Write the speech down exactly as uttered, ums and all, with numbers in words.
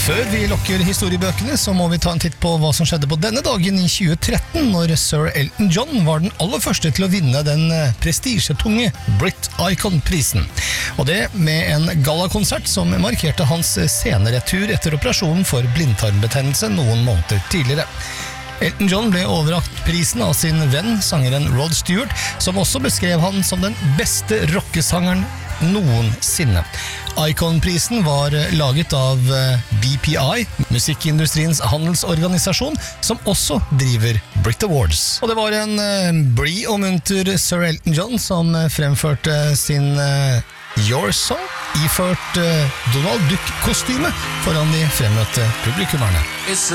Før vi lukker historiebøkene, så må vi ta en titt på hva som skjedde på denne dagen i tjue tretten, når Sir Elton John var den aller første til å vinne den prestisjetunge Brit Icon-prisen. Og det med en gallakonsert som markerte hans sceneretur etter operasjonen for blindtarmbetennelse noen måneder tidligere. Elton John ble overrakt prisen av sin venn, sangeren Rod Stewart, som også beskrev han som den beste rockesangeren noensinne. Icon-prisen var laget av B P I, musikkindustriens handelsorganisasjon, som også driver Brit Awards. Og det var en blid og munter Sir Elton John som fremførte sin Your Song, iført Donald Duck-kostyme foran de fremmøtte publikummerne.